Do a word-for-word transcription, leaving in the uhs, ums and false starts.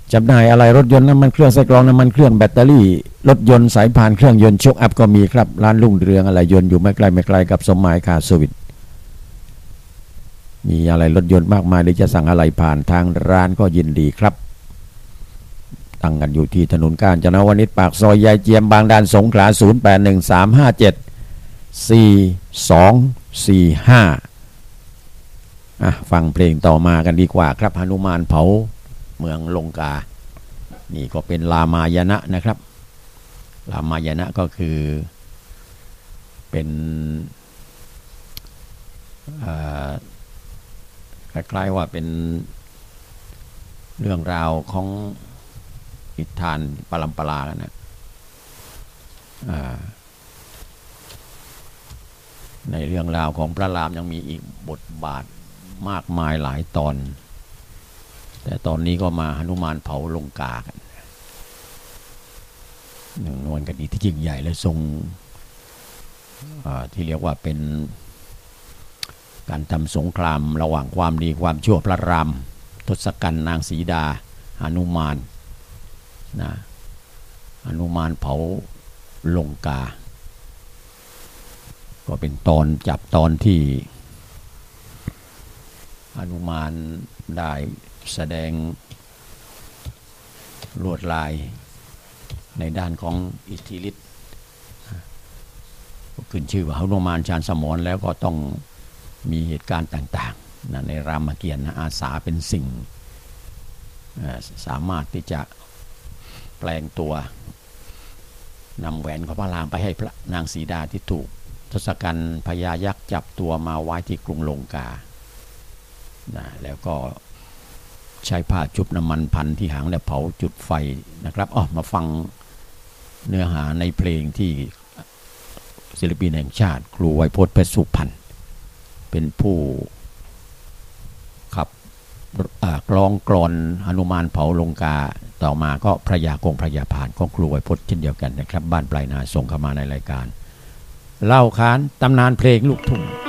จำหน่ายอะไรรถยนต์น้ำมันเครื่องไส้กรองน้ำมันเครื่องแบตเตอรี่รถยนต์สายพานเครื่องยนต์โชคอัพก็มีครับร้านรุ่งเรืองอะไรยนต์อยู่ไม่ไกลไม่ไกลกับสมหมายคาร์เซอร์วิสมีอะไรรถยนต์มากมายหรือจะสั่งอะไรผ่านทางร้านก็ยินดีครับตั้งกันอยู่ที่ถนนกาญจนวนิชปากซอยยายเจียมบางดานสงขลาศูนย์ แปด หนึ่ง สาม ห้า เจ็ด สี่ สอง สี่ ห้าอ่ะฟังเพลงต่อมากันดีกว่าครับหนุมานเผาเมืองลงกานี่ก็เป็นลามายณะนะครับลามายณะก็คือเป็นคล้ายๆว่าเป็นเรื่องราวของนิทานปรัมปรากันนะในเรื่องราวของพระรามยังมีอีกบทบาทมากมายหลายตอนแต่ตอนนี้ก็มาหนุมานเผาลงกากันหนึ่งนวลกันดีที่ยิ่งใหญ่และทรงที่เรียกว่าเป็นการทำสงครามระหว่างความดีความชั่วพระรามทศกัณฐ์นางสีดาหนุมานนะหนุมานเผาลงกาก็เป็นตอนจับตอนที่หนุมานได้แสดงลวดลายในด้านของอิทธิฤทธิ์ขึ้นชื่อว่าหนุมานชาญสมรแล้วก็ต้องมีเหตุการณ์ต่างๆนะในรามเกียรติ์อาสาเป็นสิ่งสามารถที่จะแปลงตัวนำแหวนของพระรามไปให้พระนางสีดาที่ถูกทศกัณฐ์พญายักษ์จับตัวมาไว้ที่กรุงลงกานะแล้วก็ใช้ผ้าชุบน้ำมันพันที่หางแล้วเผาจุดไฟนะครับอ๋อมาฟังเนื้อหาในเพลงที่ศิลปินแห่งชาติครูไวยพจน์เพชรสุพรรณเป็นผู้ขับกลองกลอนหนุมานเผาลงกาต่อมาก็พระยากงพระยาพานของครูไวยพจน์เช่นเดียวกันนะครับบ้านปลายนาส่งเข้ามาในรายการเล่าขานตำนานเพลงลูกทุ่ง